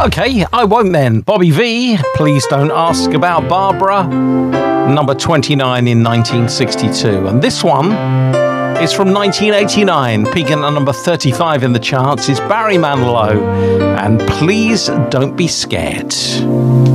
Okay, I won't then. Bobby V, Please Don't Ask About Barbara, number 29 in 1962. And this one is from 1989, peaking at number 35 in the charts, is Barry Manilow, and Please Don't Be Scared.